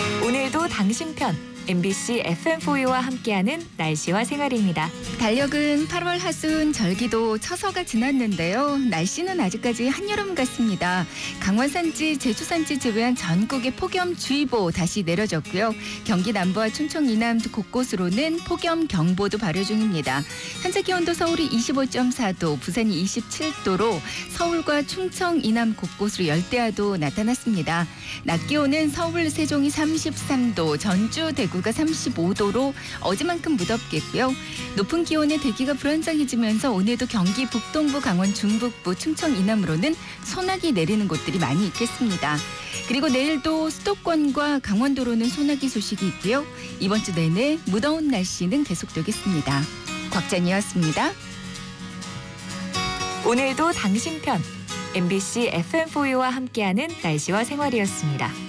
오늘도 당신 편 MBC FM4U와 함께하는 날씨와 생활입니다. 달력은 8월 하순 절기도 처서가 지났는데요. 날씨는 아직까지 한여름 같습니다. 강원 산지, 제주 산지 제외한 전국에 폭염주의보 다시 내려졌고요. 경기 남부와 충청 이남 곳곳으로는 폭염 경보도 발효 중입니다. 현재 기온도 서울이 25.4도, 부산이 27도로 서울과 충청 이남 곳곳으로 열대야도 나타났습니다. 낮 기온은 서울, 세종이 33도, 전주, 대구가 35도로 어제만큼 무덥겠고요. 높은 기온에 대기가 불안정해지면서 오늘도 경기 북동부, 강원 중북부, 충청 이남으로는 소나기 내리는 곳들이 많이 있겠습니다. 그리고 내일도 수도권과 강원도로는 소나기 소식이 있고요. 이번 주 내내 무더운 날씨는 계속되겠습니다. 곽찬이었습니다. 오늘도 당신 편 MBC FM4U와 함께하는 날씨와 생활이었습니다.